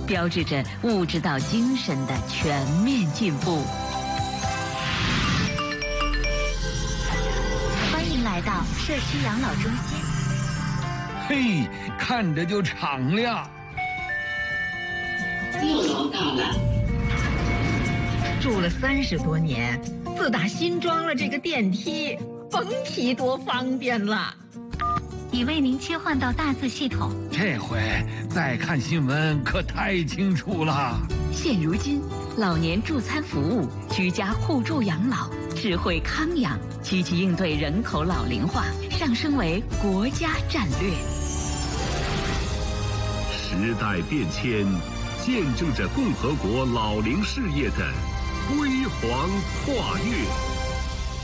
标志着物质到精神的全面进步。 欢迎来到社区养老中心。 嘿，看着就敞亮。 6楼到了。 住了30多年，自打新装了这个电梯，甭提多方便了。 已为您切换到大字系统。 这回再看新闻可太清楚了。 现如今，老年助餐服务、居家互助养老、智慧康养，积极应对人口老龄化，上升为国家战略。 时代变迁，见证着共和国老龄事业的辉煌跨越。